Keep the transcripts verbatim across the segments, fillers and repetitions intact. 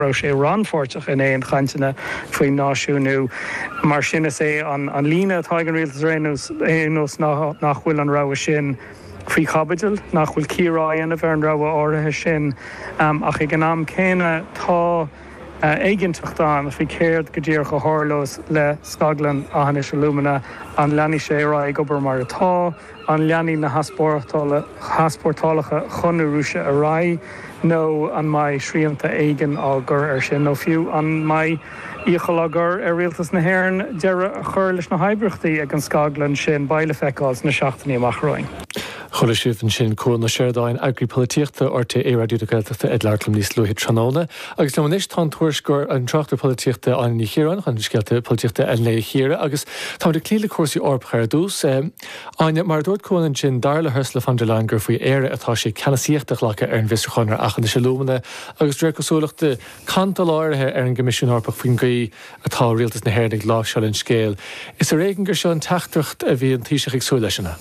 sé ranforteach in éon chaintena faoin náisiúnú mar sin is é an an lína tá an rialtas rénos énos nach nach bhfuil an rá sin faoi chabaidil nach bhfuil círáin a bheit an rá áirithe sin um, ach ag an am céine tá Uh, Éigeanteachtáin a bhí céird go dtíor go hárlós le Scotland a haine se lumana an leanaí sé rá ag obair mar atá, an leanaí na haspórtálacha chunúrúise a rá nó an mai sríanta éigen águr ar sin nó fiú an mai íchalagur ar rialtas na hÉireann deire a chur leis na haibreachtaí ag an Scotland sin baile feicáils na seachtaí amachráin. Chola siúfan sin cúna séirdáin agri polítíochta orta éradúdagalteachta ed leirlam níos luhí tróna, agus le manis tá tuairisgur an trachtar polítíochta an ní chéireán, chun scialta polítíochta an le chéire, agus tá de clíla cuasaí orpchair dús. Aine mar dúirt cúnan sin darla Ursula von der Leyen gur faoi éire atá sé canasíochtach lecha ar an visruchanar achan se lumana, agus dréir cosúlaachta canta láirithe ar an gomisiún orpach faoin gaí atá rialtas na hÉireann ag lá seáil an scéal. Is a réigen gur seo an teachtracht a bhí an tíiseach ag súil leisina?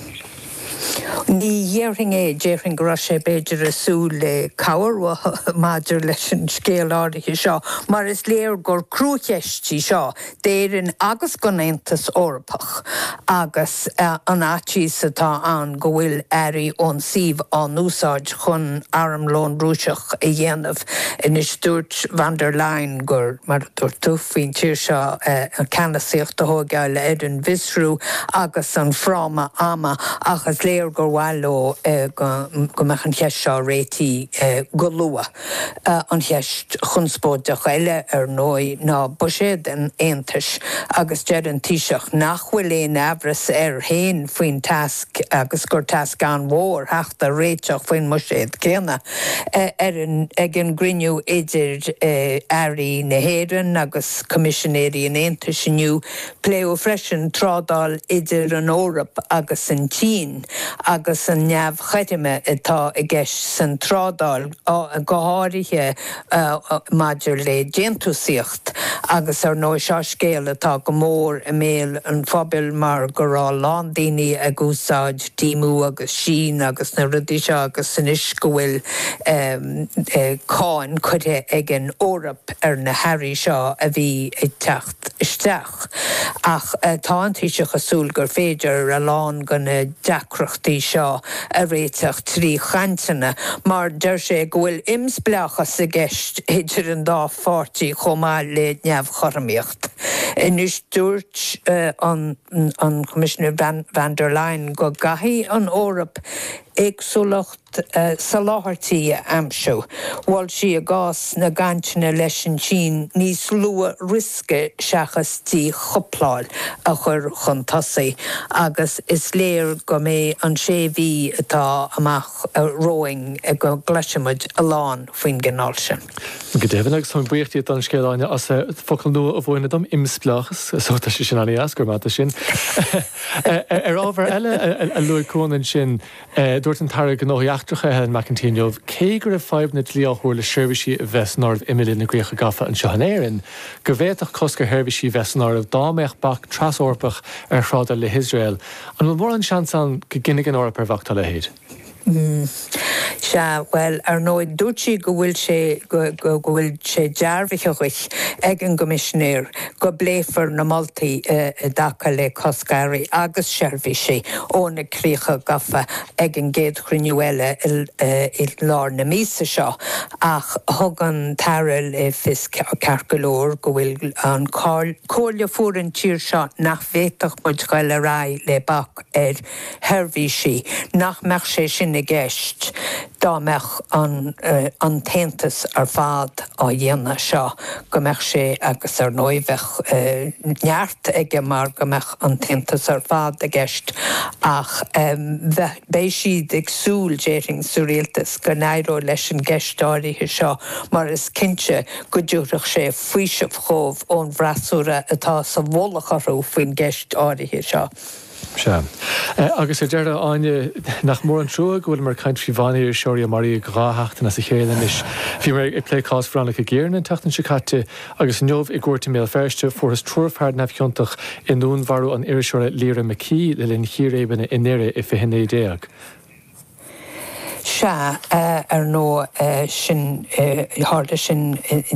Ní dhéing é déing go sé beidir a sú le cabhar maidir leis an scéal áirithe seo, mar is léir gur cruúcheistí seo déireann agus go Aontas Eorpach agus uh, an áití satá an go bhfuil airí ón suíomh an úsáid chun armlón rúiseach a dhéanamh inis dúirt van der Leyen gur mar dúirt tú faoin tíir seo uh, an canasíocht a thógáil ar an visrú agus an fráma ama agus léir gur bhhailó uh, go, go meach an cheist seo réití uh, go lua uh, an cheist chunspóideach eile ar nói ná buséad an Aontais agus dead an tíiseach nach bhfuil éon abras ar héin faoin tasc agus gur tasc an mhór heachta réiteach faoin muséad céanna uh, ar an ag an griniú idir uh, airí na hÉireann agus commissionéirí an Aontais iniu léú freisin trádal idir an Eorp agus an Tín agus an neamh chaidime atá i gceist san trádal go háirithe uh, maidir le déantúsaíocht agus ar nó seo scéal atá go mór i méil an phobail mar go rá lán daoine ag úsáid dímú agus sin agus na rudaí seo agus san is go bhfuil um, uh, cáin chuide ag an Eorp ar na hairí seo a bhí ag techt isteach ach uh, tá an tíiseach a súil gur féidir a lán go na deacrachtaí seo a réiteach trí chaintena, mar deir sé go bhfuil imsbleachas a gceist idir an dá fátaí chomá le neamh choramíocht. Inis dúirt uh, an, an Commissioner Van, van der Leyen go gaithí an Eorp éagsúlacht uh, sa láthirtí amsú. Bhil si a gás na gantaine leis an Tín níos lua risce seachastí chopláil a chur chun tosaí agus is léir go mé an séhí atá amach uh, roing uh, go gleisimid a lán faoin gnáil sin. Go déhann agus tá buíochttaí an scéaláine as focail nua a bhfuinna dom imsplachas sóta sé sin aní asgur mata sin. Ar ábhar eile a luaid cónainn sin dúirt an tarra gnóíachtracha an McIntyre cé gur a fáibna líáthúir le seirbhísí a bheits nárbh imilí na gréocha gafa an seanéireann, go bhéadach cosca seirbhísí bheits nárbh dáméach bach tras Eorpach ar shráda le Israel. An bhfuil mór an seansan go gcinnig an Eorp ar bhachta le héad. Mm. Se well ar nóid dúirtí go bhfuil sé go go bhfuil sé dearbhaiceach ag an gomisisinéir go bléifar na moltaí uh, dacha le coscairí agus seirbhísí óna críocha gafa ag an géad chruinniuile i lár na mísa seo ach thug an taril i fis carcolóir go bhfuil an cóirle fuair an tír seo nach bhéadach muid gail le rá le bach ar seirbhísí nach meach sé sin na gceist dámeach an, uh, an Taontas ar fad á dhéanana seo go meach sé agus ar nóibheh uh, neart ige mar go meach an Taontas ar fad a gceist ach um, béis siad ag súil déiring sa rialtas go nairó leis an gceist áirithe seo mar is cinse go dúireach sé faoisimh chomh ón bhreasúra atá sa bhlachárú faoin gceist áirithe seo. Se. Uh, agus er dearda aine nach mór an trúig bhfuil mar caint fi bhaíir seoirí a marí gráthachtain as a chéan is fi mar ag pléicás franna a géirn an tatan sicate agus neomh i gcuirta mé ferste furas trúrfhard nefciontach in nún bharú an iriseoire Líra McKee le linn chirébanna in nére i fihinna déag. se ar nó sin háda sin